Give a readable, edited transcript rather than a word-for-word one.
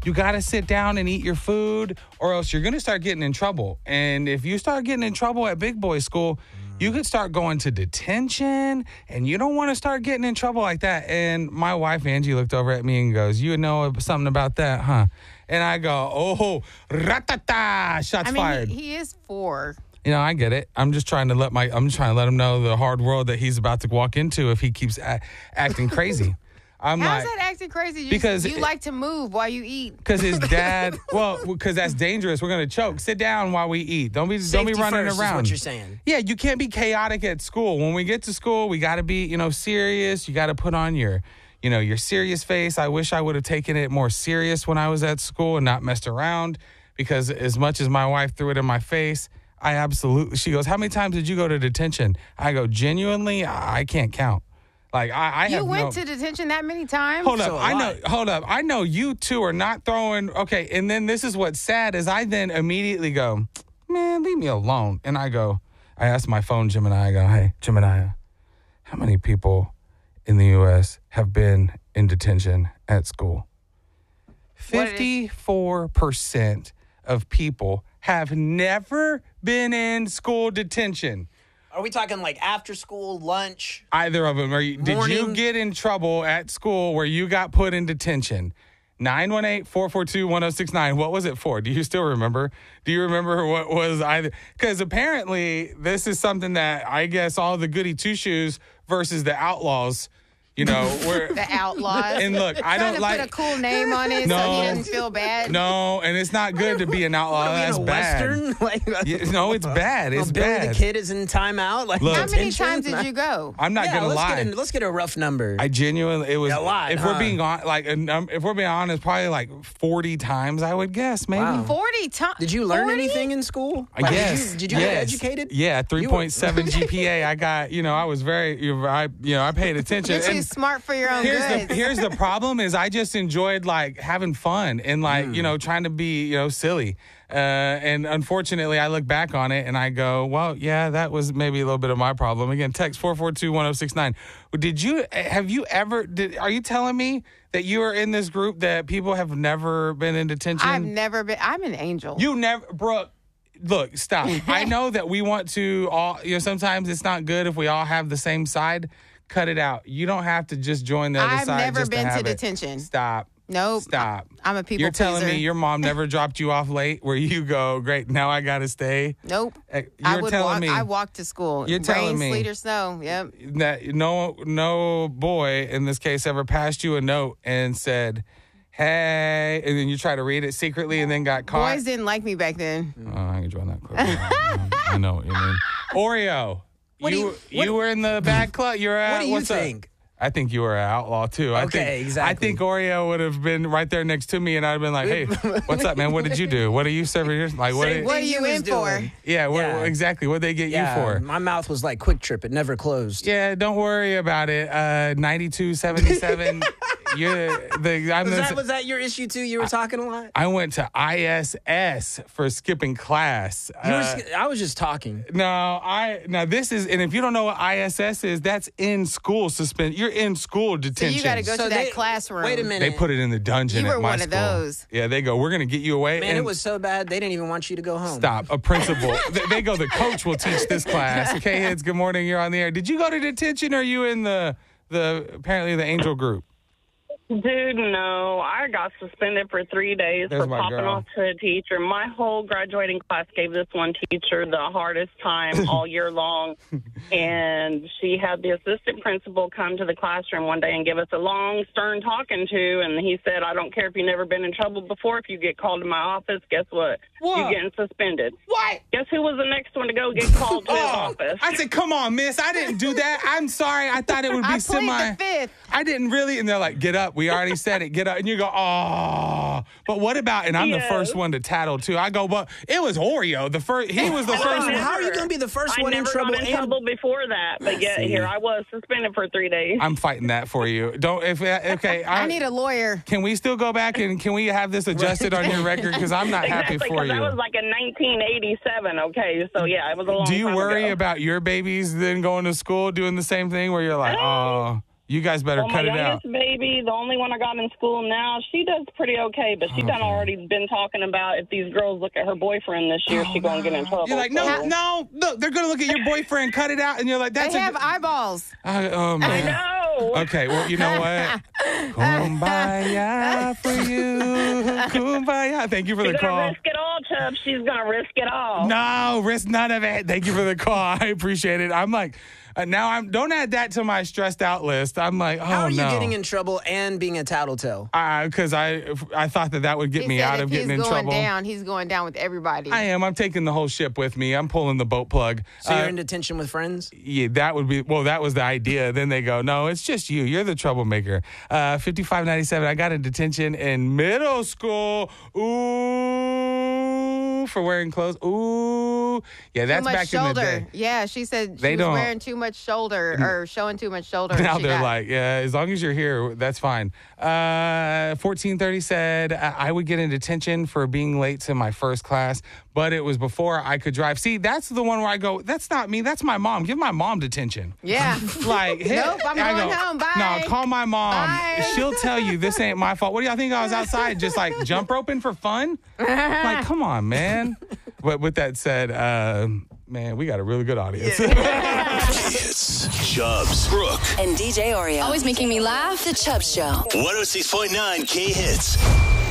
You got to sit down and eat your food, or else you're going to start getting in trouble. And if you start getting in trouble at big boy school, you could start going to detention, and you don't want to start getting in trouble like that. And my wife, Angie, looked over at me and goes, you know something about that, huh? And I go, oh, ratata, shots fired. He is 4. You know, I get it. I'm just trying to let him know the hard world that he's about to walk into if he keeps acting crazy. How's that acting crazy? Because you like to move while you eat. Because his dad, because that's dangerous. We're going to choke. Sit down while we eat. Don't be running around. Is what you're saying. Yeah, you can't be chaotic at school. When we get to school, we got to be, serious. You got to put on your serious face. I wish I would have taken it more serious when I was at school and not messed around, because as much as my wife threw it in my face, she goes, how many times did you go to detention? I go, genuinely, I can't count. Like you went to detention that many times? Hold up. I know you two are not throwing. Okay. And then this is what's sad is I then immediately go, man, leave me alone. And I asked my phone, Gemini, I go, hey, Gemini, how many people in the U.S. have been in detention at school? 54% of people have never been in school detention. Are we talking like after school, lunch? Either of them. Did you get in trouble at school where you got put in detention? 918-442-1069. What was it for? Do you still remember? Do you remember what was either? Because apparently this is something that I guess all the goody two-shoes versus the outlaws, we're the outlaws. And look, I don't like put a cool name on it so he doesn't feel bad. No, and it's not good to be an outlaw. That's bad. Western? No, it's bad. It's Billy bad. the Kid is in timeout. Look, how many times did you go? I'm not gonna lie. Let's get a rough number. I genuinely, it was a lot. If we're being if we're being honest, probably like 40 times. I would guess maybe. Wow. 40 times. Did you learn anything in school? I guess. Did you get educated? Yeah, 3.7 GPA. I got. I was very. I paid attention. You're too smart for your own. Here's the problem is I just enjoyed like having fun and like trying to be silly, and unfortunately I look back on it and I go, well, yeah, that was maybe a little bit of my problem. Again, text 442-1069. Are you telling me that you are in this group that people have never been in detention? I've never been. I'm an angel. You never, Brooke. Look, stop. I know that we want to all. Sometimes it's not good if we all have the same side. Cut it out. You don't have to just join the other side. I've never been to detention. detention. Stop. Nope. Stop. I'm a people You're telling pleaser. me your mom never dropped you off late where you go, great, now I got to stay? Nope. You're telling me. I walked to school. You're telling me. Rain, sleet, or snow. Yep. That no boy in this case ever passed you a note and said, hey, and then you try to read it secretly and then got caught. Boys didn't like me back then. Oh, I can join that club. I know what you mean. Oreo. You were in the bad club. You're at. What do you think? I think you were an outlaw, too. Exactly. I think Oreo would have been right there next to me, and I'd have been like, hey, what's up, man? What did you do? What are you serving here? Like, what are you in for? Yeah, exactly. What did they get you for? My mouth was like Quick Trip. It never closed. Yeah, don't worry about it. 9277. Was that your issue, too? You were talking a lot? I went to ISS for skipping class. I was just talking. Now this is, and if you don't know what ISS is, that's in school suspension. You're in school detention. So you got to go to that classroom. Wait a minute. They put it in the dungeon at my school. You were one of those. Yeah, they go, we're going to get you away. Man, it was so bad, they didn't even want you to go home. Stop. A principal. They go, the coach will teach this class. Okay, Heads, good morning. You're on the air. Did you go to detention or are you in apparently the angel group? Dude, no. I got suspended for 3 days for popping off to a teacher. My whole graduating class gave this one teacher the hardest time all year long. And she had the assistant principal come to the classroom one day and give us a long, stern talking to. And he said, I don't care if you've never been in trouble before. If you get called to my office, guess what? You're getting suspended. What? Guess who was the next one to go get called to his office? I said, come on, miss. I didn't do that. I'm sorry. I thought it would be I plead the fifth. I didn't really. And they're like, get up. We already said it. Get up. And you go, oh. But what about, and I'm the first one to tattle, too. I go, but it was Oreo. He was the first one. How are you going to be the first one in trouble? I never got in trouble before that. But yet, here I was suspended for 3 days. I'm fighting that for you. Okay. I need a lawyer. Can we still go back and can we have this adjusted on your record? Because I'm not happy for you. That was like in 1987, okay? So, yeah, it was a long time Do you worry ago. about your babies then going to school doing the same thing where you're like, oh, You guys better cut it out. My youngest baby, the only one I got in school now, she does pretty okay, but she done already been talking about if these girls look at her boyfriend this year, she's going to get in trouble. You're like, no, they're going to look at your boyfriend, cut it out, and you're like, that's They have eyeballs. Oh, man. I know. Okay, well, you know what? Kumbaya for you. Kumbaya. Thank you for the She's call. going to risk it all, Chubb. She's going to risk it all. No, risk none of it. Thank you for the call. I appreciate it. I'm like, don't add that to my stressed out list. I'm like, oh, no. How are you getting in trouble and being a tattletale? Because I thought that would get me out of getting in trouble. He's going down with everybody. I am. I'm taking the whole ship with me. I'm pulling the boat plug. So you're in detention with friends? Yeah, that was the idea. Then they go, no, it's just you. You're the troublemaker. 5597, I got in detention in middle school. Ooh, for wearing clothes. Ooh. Yeah, that's back shoulder. in the day. Yeah, she said she was wearing too much shoulder or showing too much shoulder. Now they're like, yeah, as long as you're here, that's fine. 1430 said, I would get in detention for being late to my first class, but it was before I could drive. See, that's the one where I go, that's not me, that's my mom. Give my mom detention. Yeah. Like, nope, I'm going home. Bye. No, call my mom. Bye. She'll tell you this ain't my fault. What do y'all think I was outside just like jump roping for fun? Like, come on, man. But with that said, man, we got a really good audience. It's Chubbs, Brooke, and DJ Oreo. Always making me laugh. The Chubbs Show. 106.9 K-Hits.